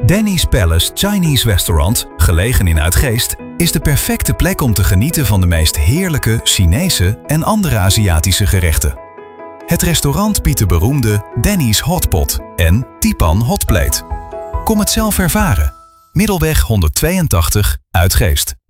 Danny's Palace Chinese Restaurant, gelegen in Uitgeest, is de perfecte plek om te genieten van de meest heerlijke Chinese en andere Aziatische gerechten. Het restaurant biedt de beroemde Danny's Hotpot en Tipan Hotplate. Kom het zelf ervaren. Middelweg 182, Uitgeest.